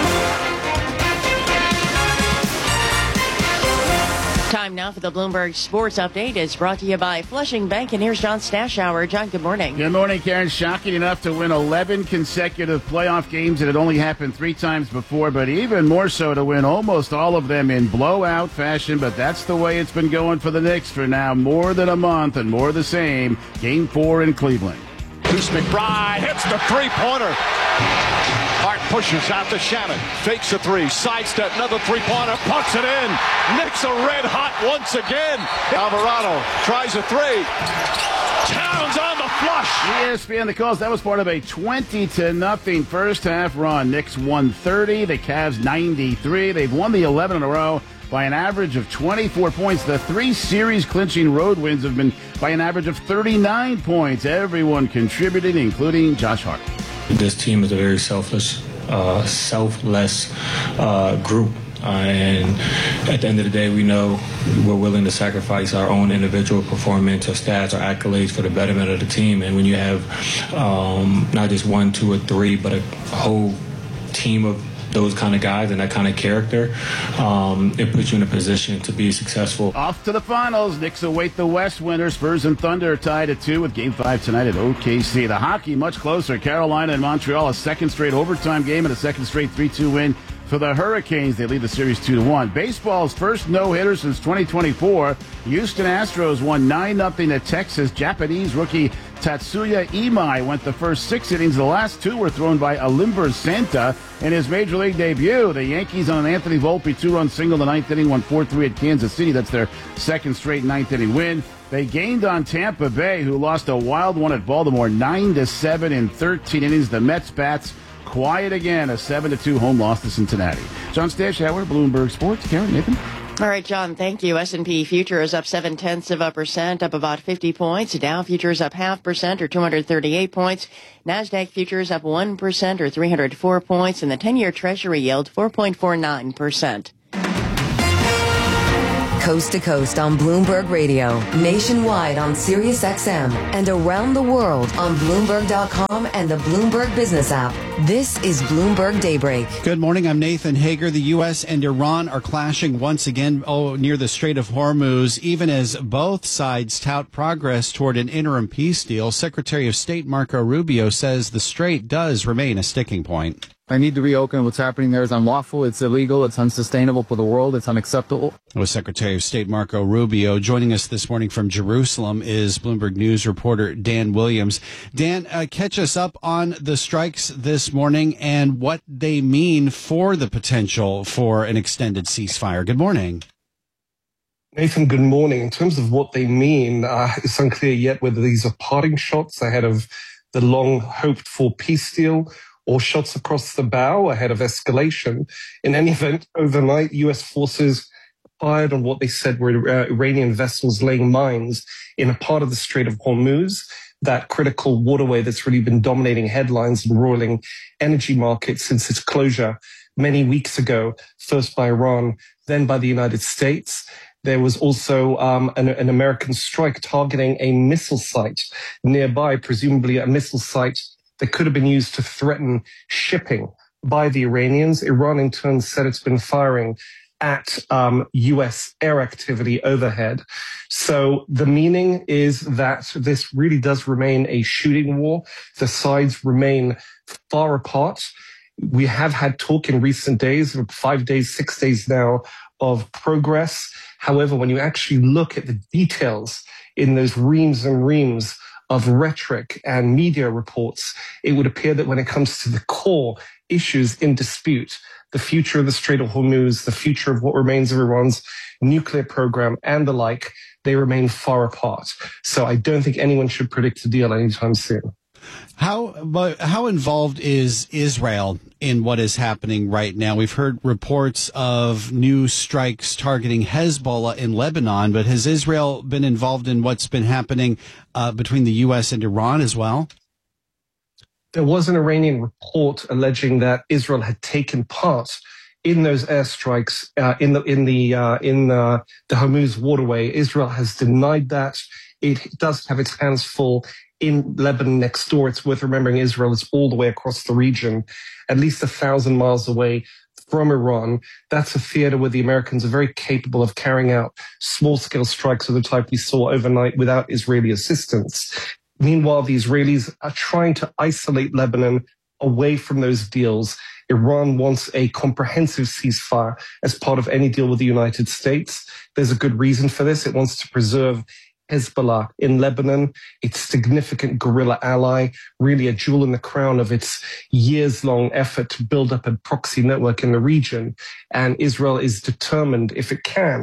Time now for the Bloomberg Sports Update. It's brought to you by Flushing Bank, and here's John Stashower. John, good morning. Good morning, Karen. Shocking enough to win 11 consecutive playoff games. It had only happened 3 times before, but even more so to win almost all of them in blowout fashion. But that's the way it's been going for the Knicks for now more than a month, and more the same. Game 4 in Cleveland. Deuce McBride hits the three-pointer. Hart pushes out to Shannon. Fakes a 3. Sidestep. Another three-pointer. Puts it in. Knicks are red hot once again. Alvarado tries a 3. Towns on the flush. ESPN, the calls. That was part of a 20-0 first half run. Knicks won 30. The Cavs 93. They've won the 11 in a row. by an average of 24 points. The 3 series-clinching road wins have been by an average of 39 points. Everyone contributed, including Josh Hart. This team is a very selfless group. And at the end of the day, we know we're willing to sacrifice our own individual performance, our stats, our accolades for the betterment of the team. And when you have not just 1, 2, or 3, but a whole team of those kind of guys and that kind of character, it puts you in a position to be successful. Off to the finals. Knicks await the West winner. Spurs and Thunder are tied at 2 with Game 5 tonight at OKC. The hockey much closer. Carolina and Montreal, a second straight overtime game and a second straight 3-2 win for the Hurricanes. They lead the series 2-1. Baseball's first no-hitter since 2024. Houston Astros won 9-0 at Texas. Japanese rookie Tatsuya Imai went the first 6 innings. The last 2 were thrown by Alimber Santa in his Major League debut. The Yankees on an Anthony Volpe 2-run single in the 9th inning won 4-3 at Kansas City. That's their second straight 9th inning win. They gained on Tampa Bay, who lost a wild one at Baltimore 9-7 in 13 innings. The Mets bats quiet again, a 7-2 home loss to Cincinnati. John Stashauer, Bloomberg Sports. Karen, Nathan. All right, John, thank you. S&P futures up 0.7%, up about 50 points. Dow futures up 0.5% or 238 points. NASDAQ futures up 1% or 304 points. And the 10-year Treasury yield 4.49%. Coast to coast on Bloomberg Radio, nationwide on Sirius XM, and around the world on Bloomberg.com and the Bloomberg Business app. This is Bloomberg Daybreak. Good morning. I'm Nathan Hager. The U.S. and Iran are clashing once again near the Strait of Hormuz, even as both sides tout progress toward an interim peace deal. Secretary of State Marco Rubio says the strait does remain a sticking point. I need to reopen. What's happening there is unlawful, it's illegal, it's unsustainable for the world, it's unacceptable. With Secretary of State Marco Rubio. Joining us this morning from Jerusalem is Bloomberg News reporter Dan Williams. Dan, catch us up on the strikes this morning and what they mean for the potential for an extended ceasefire. Good morning. Nathan, good morning. In terms of what they mean, it's unclear yet whether these are parting shots ahead of the long-hoped-for peace deal or shots across the bow ahead of escalation. In any event, overnight, U.S. forces fired on what they said were Iranian vessels laying mines in a part of the Strait of Hormuz, that critical waterway that's really been dominating headlines and roiling energy markets since its closure many weeks ago, first by Iran, then by the United States. There was also an American strike targeting a missile site nearby, presumably a missile site that could have been used to threaten shipping by the Iranians. Iran, in turn, said it's been firing at U.S. air activity overhead. So the meaning is that this really does remain a shooting war. The sides remain far apart. We have had talk in recent days, 5 days, 6 days now, of progress. However, when you actually look at the details in those reams and reams of rhetoric and media reports, it would appear that when it comes to the core issues in dispute, the future of the Strait of Hormuz, the future of what remains of Iran's nuclear program and the like, they remain far apart. So I don't think anyone should predict a deal anytime soon. How involved is Israel in what is happening right now? We've heard reports of new strikes targeting Hezbollah in Lebanon, but has Israel been involved in what's been happening between the U.S. and Iran as well? There was an Iranian report alleging that Israel had taken part in those airstrikes in the Hormuz waterway. Israel has denied that. It does have its hands full in Lebanon next door. It's worth remembering Israel is all the way across the region, at least 1,000 miles away from Iran. That's a theater where the Americans are very capable of carrying out small-scale strikes of the type we saw overnight without Israeli assistance. Meanwhile, the Israelis are trying to isolate Lebanon away from those deals. Iran wants a comprehensive ceasefire as part of any deal with the United States. There's a good reason for this. It wants to preserve Hezbollah in Lebanon, its significant guerrilla ally, really a jewel in the crown of its years-long effort to build up a proxy network in the region. And Israel is determined, if it can,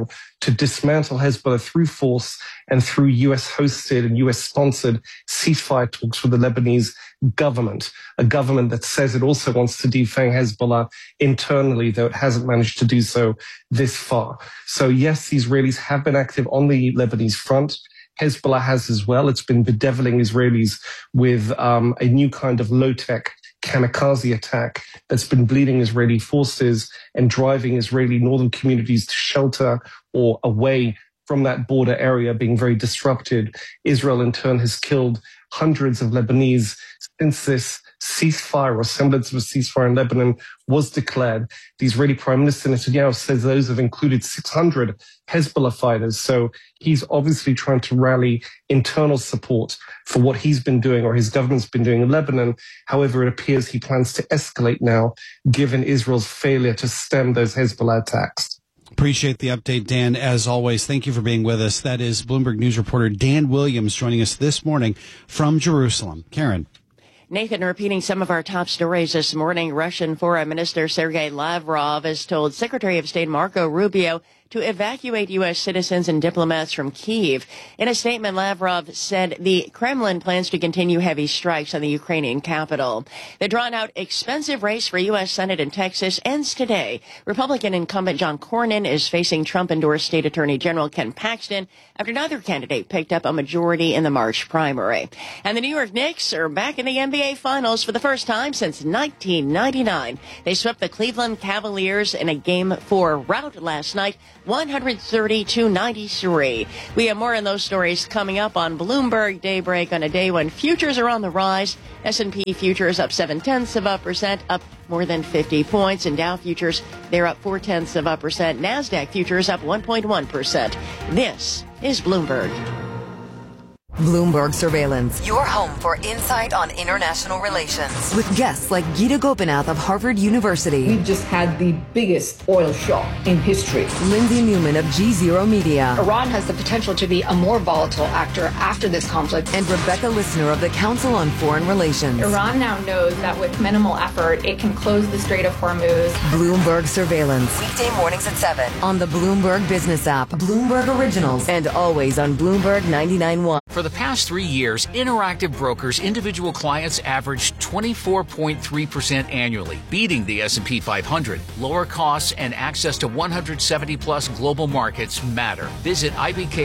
to dismantle Hezbollah through force and through US-hosted and US-sponsored ceasefire talks with the Lebanese government, a government that says it also wants to defang Hezbollah internally, though it hasn't managed to do so this far. So yes, the Israelis have been active on the Lebanese front. Hezbollah has as well. It's been bedeviling Israelis with a new kind of low-tech kamikaze attack that's been bleeding Israeli forces and driving Israeli northern communities to shelter or away from that border area, being very disrupted. Israel, in turn, has killed hundreds of Lebanese since this ceasefire or semblance of a ceasefire in Lebanon was declared. The Israeli Prime Minister Netanyahu says those have included 600 Hezbollah fighters. So he's obviously trying to rally internal support for what he's been doing or his government's been doing in Lebanon. However, it appears he plans to escalate now, given Israel's failure to stem those Hezbollah attacks. Appreciate the update, Dan. As always, thank you for being with us. That is Bloomberg News reporter Dan Williams joining us this morning from Jerusalem. Karen. Nathan, repeating some of our top stories this morning, Russian Foreign Minister Sergei Lavrov has told Secretary of State Marco Rubio to evacuate U.S. citizens and diplomats from Kyiv. In a statement, Lavrov said the Kremlin plans to continue heavy strikes on the Ukrainian capital. The drawn-out, expensive race for U.S. Senate in Texas ends today. Republican incumbent John Cornyn is facing Trump-endorsed State Attorney General Ken Paxton after neither candidate picked up a majority in the March primary. And the New York Knicks are back in the NBA Finals for the first time since 1999. They swept the Cleveland Cavaliers in a Game 4 rout last night, 130-93. We have more on those stories coming up on Bloomberg Daybreak on a day when futures are on the rise. S&P futures up 0.7%, up more than 50 points. And Dow futures, they're up 0.4%. NASDAQ futures up 1.1%. This is Bloomberg. Bloomberg Surveillance, your home for insight on international relations. With guests like Gita Gopinath of Harvard University. We've just had the biggest oil shock in history. Lindsay Newman of G0 Media. Iran has the potential to be a more volatile actor after this conflict. And Rebecca Lissner of the Council on Foreign Relations. Iran now knows that with minimal effort, it can close the Strait of Hormuz. Bloomberg Surveillance. Weekday mornings at 7 on the Bloomberg Business app, Bloomberg Originals, and always on Bloomberg 99.1. For the past 3 years, Interactive Brokers' individual clients averaged 24.3% annually, beating the S&P 500. Lower costs and access to 170-plus global markets matter. Visit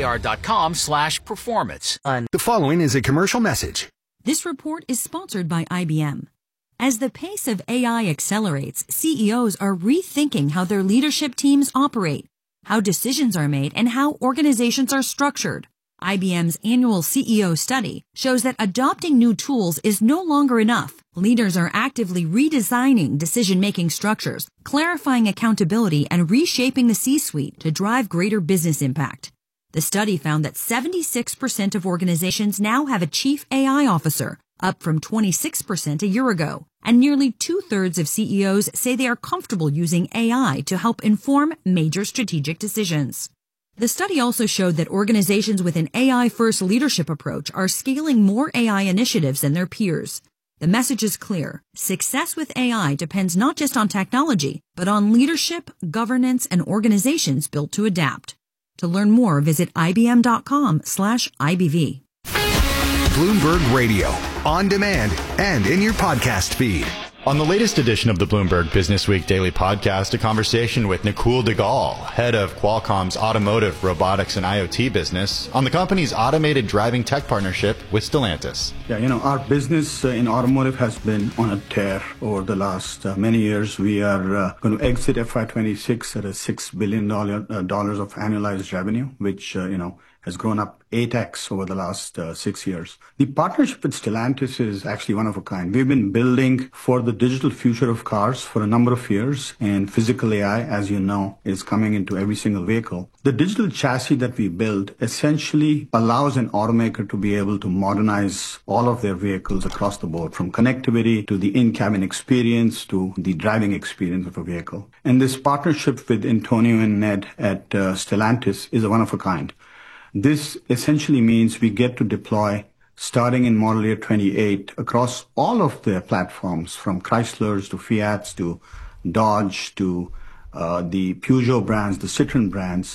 ibkr.com/performance. The following is a commercial message. This report is sponsored by IBM. As the pace of AI accelerates, CEOs are rethinking how their leadership teams operate, how decisions are made, and how organizations are structured. IBM's annual CEO study shows that adopting new tools is no longer enough. Leaders are actively redesigning decision-making structures, clarifying accountability, and reshaping the C-suite to drive greater business impact. The study found that 76% of organizations now have a chief AI officer, up from 26% a year ago. And nearly 2/3 of CEOs say they are comfortable using AI to help inform major strategic decisions. The study also showed that organizations with an AI-first leadership approach are scaling more AI initiatives than their peers. The message is clear. Success with AI depends not just on technology, but on leadership, governance, and organizations built to adapt. To learn more, visit ibm.com/IBV. Bloomberg Radio, on demand and in your podcast feed. On the latest edition of the Bloomberg Business Week Daily Podcast, a conversation with Nakul Duggal, head of Qualcomm's automotive, robotics, and IoT business, on the company's automated driving tech partnership with Stellantis. Yeah, our business in automotive has been on a tear over the last many years. We are going to exit FY26 at a $6 billion dollars of annualized revenue, which, has grown up 8x over the last 6 years. The partnership with Stellantis is actually one of a kind. We've been building for the digital future of cars for a number of years, and physical AI, as you know, is coming into every single vehicle. The digital chassis that we build essentially allows an automaker to be able to modernize all of their vehicles across the board, from connectivity to the in-cabin experience to the driving experience of a vehicle. And this partnership with Antonio and Ned at Stellantis is a one of a kind. This essentially means we get to deploy, starting in model year 28, across all of their platforms, from Chryslers to Fiats to Dodge to the Peugeot brands, the Citroen brands,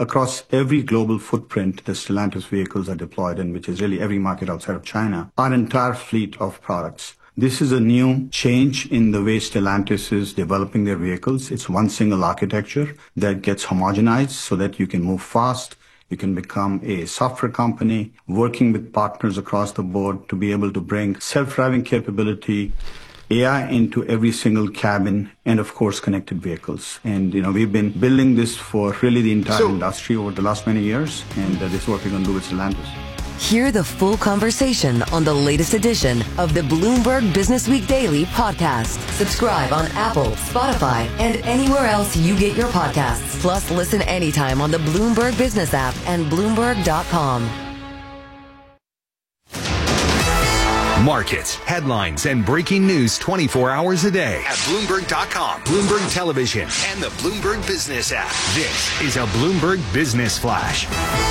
across every global footprint the Stellantis vehicles are deployed in, which is really every market outside of China, our entire fleet of products. This is a new change in the way Stellantis is developing their vehicles. It's one single architecture that gets homogenized so that you can move fast. You can become a software company working with partners across the board to be able to bring self-driving capability, AI into every single cabin, and of course connected vehicles. And we've been building this for really the entire industry over the last many years, and this is what we're going to do with Stellantis. Hear the full conversation on the latest edition of the Bloomberg Business Week Daily podcast. Subscribe on Apple, Spotify, and anywhere else you get your podcasts. Plus, listen anytime on the Bloomberg Business app and Bloomberg.com. Markets, headlines, and breaking news 24 hours a day at Bloomberg.com, Bloomberg Television, and the Bloomberg Business app. This is a Bloomberg Business Flash.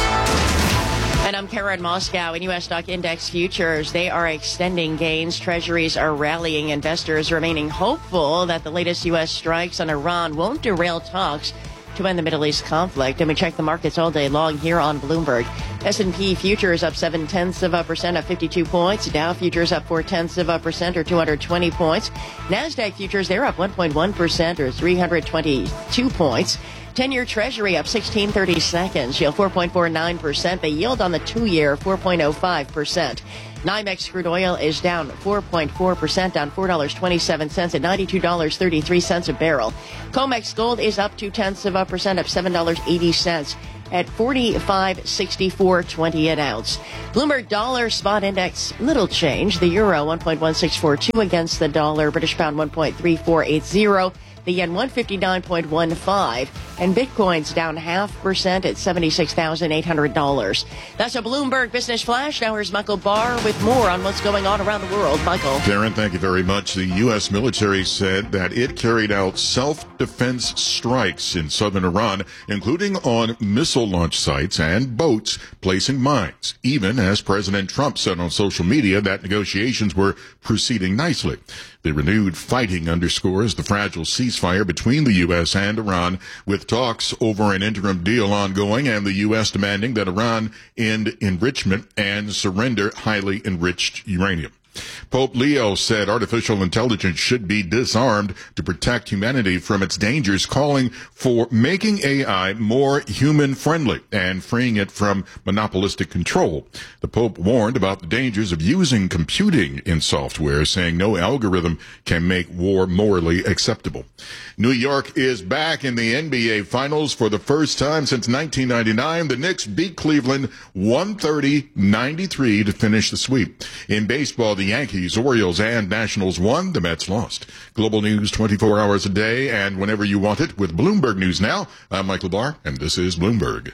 And I'm Karen Moscow. In U.S. stock index futures, they are extending gains. Treasuries are rallying. Investors remaining hopeful that the latest U.S. strikes on Iran won't derail talks to end the Middle East conflict. And we check the markets all day long here on Bloomberg. S&P futures up 0.7% at 52 points. Dow futures up 0.4% or 220 points. NASDAQ futures, they're up 1.1% or 322 points. 10-year Treasury up 16/32, yield 4.49%. The yield on the 2-year 4.05%. NYMEX crude oil is down 4.4%, down $4.27 at $92.33 a barrel. COMEX gold is up 0.2%, up $7.80 at $45.6420 an ounce. Bloomberg dollar spot index, little change. The euro 1.1642 against the dollar. British pound 1.3480. The yen 159.15, and Bitcoin's down 0.5% at $76,800. That's a Bloomberg Business Flash. Now here's Michael Barr with more on what's going on around the world. Michael. Karen, thank you very much. The U.S. military said that it carried out self-defense strikes in southern Iran, including on missile launch sites and boats placing mines, even as President Trump said on social media that negotiations were proceeding nicely. The renewed fighting underscores the fragile ceasefire between the U.S. and Iran, with talks over an interim deal ongoing and the U.S. demanding that Iran end enrichment and surrender highly enriched uranium. Pope Leo said artificial intelligence should be disarmed to protect humanity from its dangers, calling for making AI more human-friendly and freeing it from monopolistic control. The Pope warned about the dangers of using computing in software, saying no algorithm can make war morally acceptable. New York is back in the NBA Finals for the first time since 1999. The Knicks beat Cleveland 130-93 to finish the sweep. In baseball, the Yankees, Orioles, and Nationals won. The Mets lost. Global news 24 hours a day and whenever you want it with Bloomberg News Now. I'm Michael Barr, and this is Bloomberg.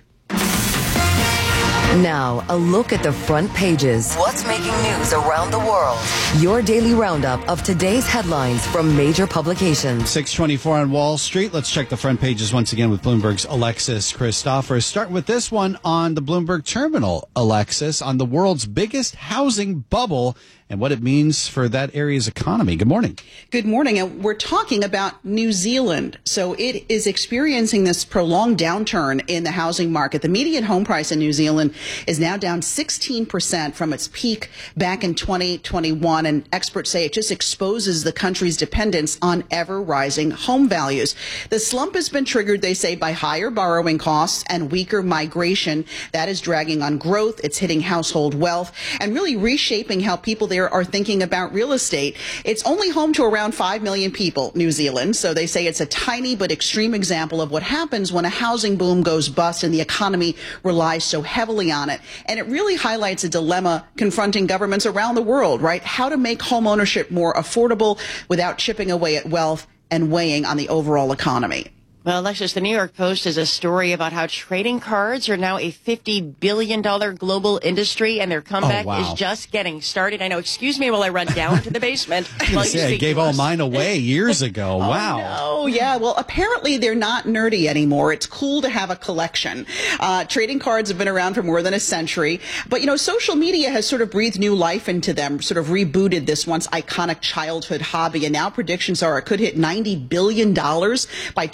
Now, a look at the front pages. What's making news around the world? Your daily roundup of today's headlines from major publications. 6:24 on Wall Street. Let's check the front pages once again with Bloomberg's Alexis Christophers. Start with this one on the Bloomberg Terminal, Alexis, on the world's biggest housing bubble and what it means for that area's economy. Good morning. Good morning. And we're talking about New Zealand. So it is experiencing this prolonged downturn in the housing market. The median home price in New Zealand is now down 16% from its peak back in 2021. And experts say it just exposes the country's dependence on ever-rising home values. The slump has been triggered, they say, by higher borrowing costs and weaker migration. That is dragging on growth. It's hitting household wealth and really reshaping how people there are thinking about real estate. It's only home to around 5 million people, New Zealand. So they say it's a tiny but extreme example of what happens when a housing boom goes bust and the economy relies so heavily on it. And it really highlights a dilemma confronting governments around the world, right? How to make home ownership more affordable without chipping away at wealth and weighing on the overall economy. Well, Alexis, the New York Post has a story about how trading cards are now a $50 billion global industry, and their comeback is just getting started. I know, excuse me while I run down to the basement. I gave all mine away years ago. Wow. Oh, yeah. Well, apparently they're not nerdy anymore. It's cool to have a collection. Trading cards have been around for more than a century. But, you know, social media has sort of breathed new life into them, sort of rebooted this once iconic childhood hobby. And now predictions are it could hit $90 billion by 2030.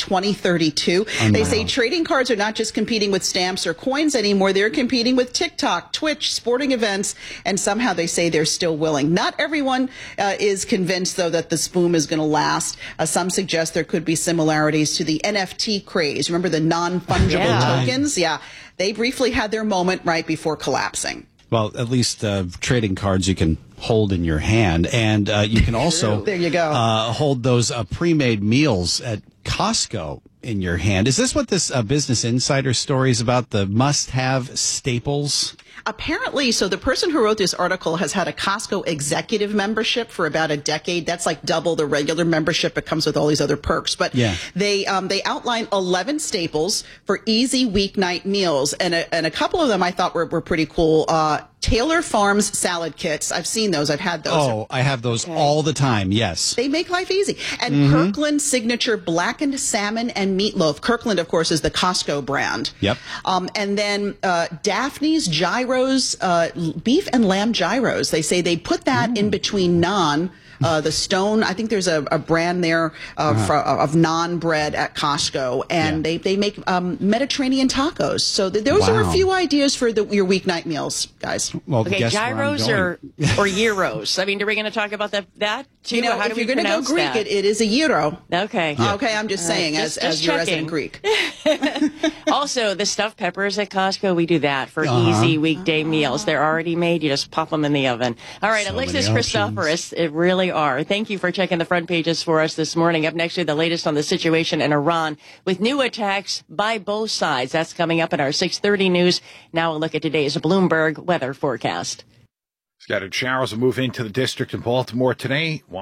2032. They say trading cards are not just competing with stamps or coins anymore. They're competing with TikTok, Twitch, sporting events, and somehow they say they're still willing. Not everyone is convinced, though, that this boom is going to last. Some suggest there could be similarities to the NFT craze. Remember the non-fungible tokens? Yeah. They briefly had their moment right before collapsing. Well, at least trading cards you can hold in your hand, and you can also there you go. Hold those pre-made meals at Costco in your hand. Is this what this Business Insider story is about, the must-have staples? Apparently, so the person who wrote this article has had a Costco executive membership for about a decade. That's like double the regular membership. It comes with all these other perks. But they outline 11 staples for easy weeknight meals. And a couple of them I thought were pretty cool. Taylor Farms salad kits. I've seen those. I've had those. Oh, I have those all the time. Yes. They make life easy. And Kirkland signature blackened salmon and meatloaf. Kirkland, of course, is the Costco brand. Yep. And then Daphne's Gyros, beef and lamb gyros. They say they put that in between naan. The Stone, I think there's a brand there of naan bread at Costco, and they make Mediterranean tacos. So those are a few ideas for your weeknight meals, guys. Well, okay, gyros or gyros? I mean, are we going to talk about that too? You know, How if do we you're going to go Greek, it is a gyro. Okay. Okay, I'm just saying, as your resident Greek. Also, the stuffed peppers at Costco, we do that for easy weekday meals. They're already made. You just pop them in the oven. All right, So Alexis many Christoforous, it really are. Thank you for checking the front pages for us this morning. Up next, the latest on the situation in Iran with new attacks by both sides. That's coming up in our 6:30 news. Now a look at today's Bloomberg weather forecast. Scattered showers will move into the district in Baltimore today.